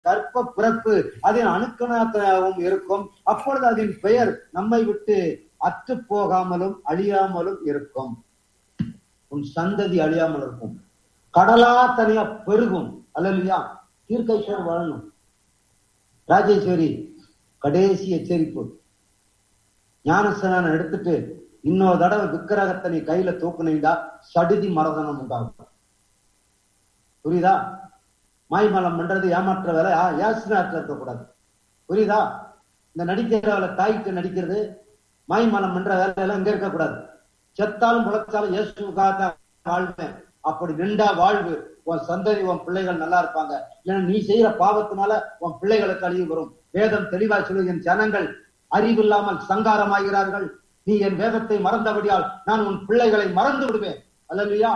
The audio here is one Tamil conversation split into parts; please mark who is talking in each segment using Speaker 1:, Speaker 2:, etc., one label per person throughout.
Speaker 1: கற்ப பிறப்பு அதன் அணுக்கணாகவும் இருக்கும். அப்பொழுது அதன் பெயர் நம்மை விட்டு அற்று போகாமலும் அழியாமலும் இருக்கும். உன் சந்ததி அழியாமல் இருக்கும். கடலா தனியா பெருகும். அல்லையா? தீர்க்கேஸ்வரர் வாழணும். ராஜேஸ்வரி கடைசி எச்சரிப்பு. ஞானஸ்நானம் எடுத்துட்டு இன்னொரு தடவை விக்கிரகத்தை நீ கையில தூக்குனீங்கடா சடுதி மரதனம் உண்டாகும். புரியுதா? மாய்மலம் பண்றது ஏமாற்ற வேலை யாசினாட்டில் இருக்கக்கூடாது. புரியுதா? இந்த நடிக்கிற வேலை தாய்க்கு நடிக்கிறது மாய்மலம் பண்ற வேலையெல்லாம் இங்க இருக்கக்கூடாது. செத்தாலும் புழைச்சாலும் இயேசுக்காகத்தான் வாழ்வேன் அப்படி நின்றா வாழ்வு. உன் சந்ததி உன் பிள்ளைகள் நல்லா இருப்பாங்க. ஏன்னா நீ செய்யற பாவத்தினால உன் பிள்ளைகளுக்கு அழிவு வரும். வேதம் தெளிவா சொல்லு, என் ஜனங்கள் அறிவில்லாமல் சங்காரமாகிறார்கள். நீ என் வேதத்தை மறந்தபடியால் நான் உன் பிள்ளைகளை மறந்து விடுவேன். அல்லையா?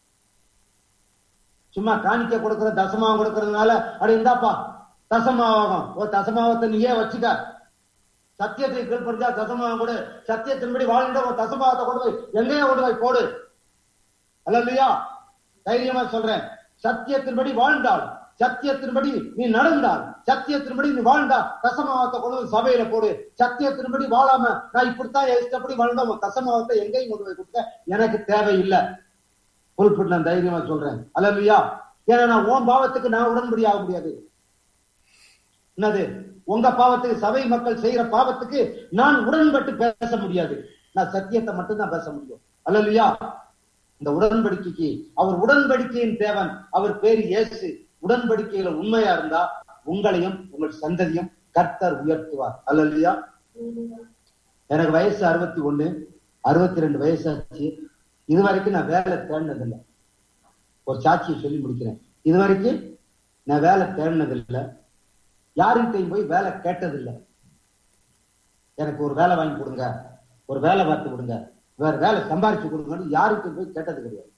Speaker 1: சும்மா காணிக்க கொடுக்கிற தசமாவம் கொடுக்கறதுனால அப்படி இருந்தாப்பா தசமாவகம் ஒரு தசமாவத்தை நீயே வச்சுக்க. சத்தியத்தை கீழ்படிஞ்சா தசமாவம் கொடு. சத்தியத்தின்படி வாழ்ந்த ஒரு தசமாவத்தை கொண்டு போய் எங்கேயே கொண்டு போய் போடு. அல்லையா? தைரியமா சொல்றேன். சத்தியத்தின்படி வாழ்ந்தால், சத்தியத்தின்படி நீ நடந்தால், சத்தியத்தின்படி நீ வாழ்ந்தா தசமாவத்தை கொண்டு போய் சபையில போடு. சத்தியத்தின்படி வாழாம நான் இப்படித்தான் இஷ்டப்படி வாழ்ந்தா தசமாவத்தை எங்கேயும் கொண்டு போய் கொடுக்க எனக்கு தேவையில்லை. குறிப்பிட்டு நான் தைரியமா சொல்றேன். அல்லையா? ஏன்னா நான் உன் பாவத்துக்கு நான் உடன்படி ஆக முடியாது. என்னது? உங்க பாவத்துக்கு, சபை மக்கள் செய்யற பாவத்துக்கு நான் உடன்பட்டு பேச முடியாது. நான் சத்தியத்தை மட்டும்தான் பேச முடியும். அல்லையா? இந்த உடன்படிக்கைக்கு அவர் உடன்படிக்கையின் தேவன். அவர் பேரு இயேசு. உடன்படிக்கையில உண்மையா இருந்தா உங்களையும் உங்கள் சந்ததியும் கர்த்தர் உயர்த்துவார். அல்லையா? எனக்கு வயசு 61, 62 வயசாச்சு. இதுவரைக்கும் நான் வேலை தேடினதில்லை. ஒரு சாட்சியை சொல்லி முடிக்கிறேன். இதுவரைக்கும் நான் வேலை தேடினதில்லை. யாருக்கிட்டையும் போய் வேலை கேட்டதில்லை. எனக்கு ஒரு வேலை வாங்கி கொடுங்க, ஒரு வேலை பார்த்து கொடுங்க, வேற வேலை சம்பாரிச்சு கொடுங்கன்னு யாருக்கும் போய் கேட்டது கிடையாது.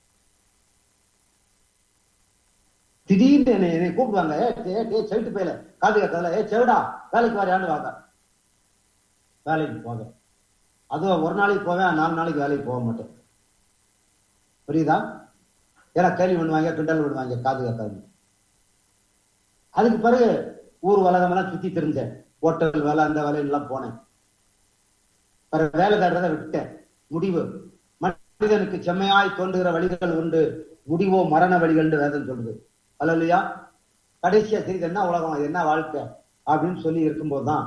Speaker 1: திடீர்னு என்னை கூப்பிடுவாங்க. செவிட்டு போயில காது கேட்கல, செவிடா வேலைக்கு வரையான்னு வாங்க. வேலைக்கு போக அதுவும் ஒரு நாளைக்கு போவேன், 4 நாளைக்கு வேலைக்கு போக மாட்டேன். புரியுதா? ஏன்னா கேள்வி பண்ணுவாங்க, கிண்டல் பண்ணுவாங்க, காது கேட்காது. அதுக்கு பிறகு ஊர் உலகமெல்லாம் சுத்தி தெரிஞ்சேன். ஹோட்டல் வேலை, அந்த வேலையெல்லாம் போனேன். பிறகு வேலை தேடுறத விட்டேன். முடிவு, மனிதனுக்கு செம்மையாய் தோன்றுகிற வழிகள் உண்டு, முடிவோ மரண வழிகள் வேதம் சொல்லுது. அல்லையா? கடைசியா சரி என்ன உலகம், என்ன வாழ்க்கை அப்படின்னு சொல்லி இருக்கும்போதுதான்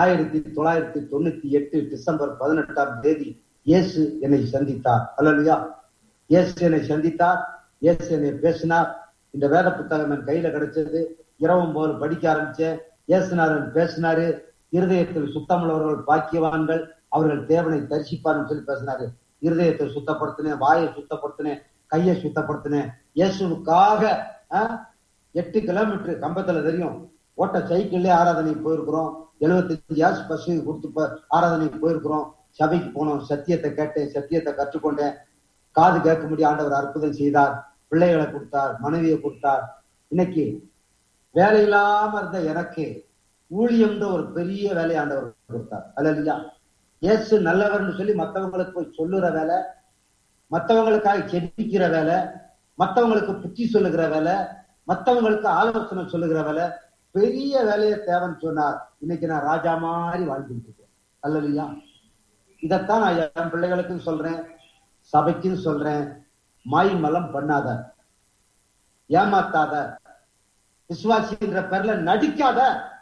Speaker 1: 1998 டிசம்பர் 18 இயேசு என்னை சந்தித்தார். அல்லையா? இயேசு என்னை சந்தித்தார். இயேசு என்னை பேசினார். இந்த வேத புத்தகம் என் கையில கிடைச்சது. இரவும் போது படிக்க ஆரம்பிச்சேன். இயேசுநாதன் பேசினாரு. இருதயத்தில் சுத்தமுள்ளவர்கள் பாக்கியவான்கள், அவர்கள் தேவனை தரிசிப்பார்னு சொல்லி பேசினாரு. இருதயத்தை சுத்தப்படுத்தினேன், வாயை சுத்தப்படுத்தினேன், கையை சுத்தப்படுத்தினேன். இயேசுக்காக 8 கிலோமீட்டர் கம்பத்துல தெரியும் ஓட்ட சைக்கிள்ல ஆராதனைக்கு போயிருக்கிறோம். 75 பசு கொடுத்து ஆராதனைக்கு போயிருக்கிறோம். சபைக்கு போனோம். சத்தியத்தை கேட்டேன், சத்தியத்தை கற்றுக்கொண்டேன். காது கேட்க முடிய ஆண்டவர் அற்புதம் செய்தார். பிள்ளைகளை கொடுத்தார், மனைவியை கொடுத்தார். இன்னைக்கு வேலை இல்லாம இருந்த எனக்கு ஊழியம்ன்ற ஒரு பெரிய வேலையை ஆண்டவர் கொடுத்தார். அல்லையா? இயேசு நல்லவர்னு சொல்லி மற்றவங்களுக்கு போய் சொல்லுற வேலை, மற்றவங்களுக்காக செபிக்கிற வேலை, மற்றவங்களுக்கு புத்தி சொல்லுகிற வேலை, மற்றவங்களுக்கு ஆலோசனை சொல்லுகிற வேலை, பெரிய வேலையை தேவைன்னு சொன்னார். இன்னைக்கு நான் ராஜா மாதிரி வாழ்ந்துட்டு இருக்கேன். அல்லையா? இதைத்தான் நான் என் பிள்ளைகளுக்கும் சொல்றேன், சபைக்கும் சொல்றேன். மாய் மலம் பண்ணாத, ஏமாத்தாத, விசுவாசின்ற பேர்ல நடிக்காத,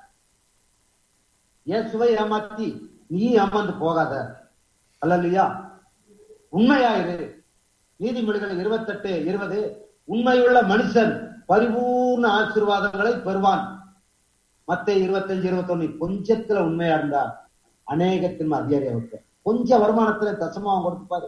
Speaker 1: இயேசுவை ஏமாத்தி நீ ஏமாந்து போகாத. அல்லையா? உண்மையாயிரு. நீதிமொழிகள் 28:20 உண்மையுள்ள மனுஷன் பரிபூர்ண ஆசீர்வாதங்களை பெறுவான். மத்தேயு 25:21 கொஞ்சத்துல உண்மையா இருந்தா அநேகத்தின் அதிகாரி அவருக்கு. கொஞ்சம் வருமானத்துல தசமாவும் கொடுத்துப்பாரு.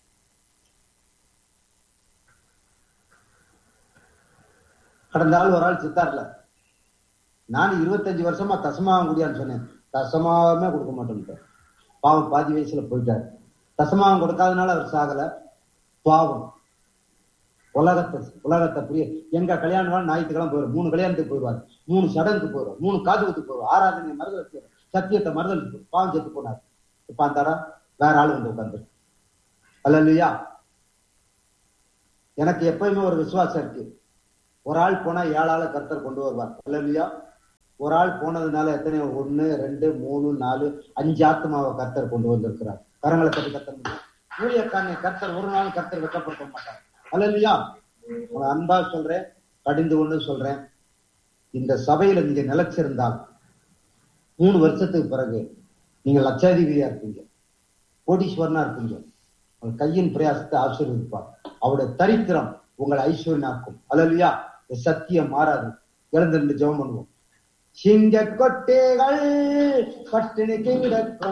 Speaker 1: கடந்த ஆள் ஒரு ஆள் சித்தார்ல, நான் 25 வருஷமா தசமாவும் குடியான்னு சொன்னேன். தசமாவே கொடுக்க மாட்டேன். பாவம் பாதி வயசுல போயிட்டாரு. தசமாவும் கொடுக்காதனால அவர் சாகல. பாவம் உலகத்தை புரிய. எங்க கல்யாணம் ஞாயிற்றுக்கிழமை போயிடும். 3 கல்யாணத்துக்கு போயிடுவாரு, 3 சடங்குக்கு போயிடும், 3 காதுகுத்துக்கு போயிடும், ஆராதனை மறுதல், சத்தியத்தை மறுதல், பாவம் செத்து போனார். இப்ப அந்த வேற ஆளு வந்து உட்கார்ந்து. அல்லையா? எனக்கு எப்பயுமே ஒரு விசுவாசம் இருக்கு. ஒரு ஆள் போனா 7 ஆளை கர்த்தர் கொண்டு வருவார். அல்லையா? ஒரு ஆள் போனதுனால எத்தனை 1 2 3 4 5 ஆத்மாவை கர்த்தர் கொண்டு வந்திருக்கிறார். கரங்களை தட்டி கர்த்தர் ஊழியக்காரனை கர்த்தர் ஒரு நாள் கர்த்தர் வெட்டப்படுத்த மாட்டார். அல்லேலூயா. அன்பா சொல்றேன், கடிந்து கொண்டு சொல்றேன், இந்த சபையில நீங்க நிலைச்சிருந்தால் 3 வருஷத்துக்கு பிறகு நீங்க லட்சாதிபதியா இருப்பீங்க, கோடீஸ்வரனா இருப்பீங்க. உங்கள் கையின் பிரயாசத்தை ஆசீர்வதிப்பார். அவருடைய தரித்திரம் உங்களை ஐஸ்வர்யனாக்கும். அல்லேலூயா. சத்தியம் மாறாது. எழுந்து ஜெபம் பண்ணுவோம். சிங்க கொட்டைகள் பட்டினிக்கு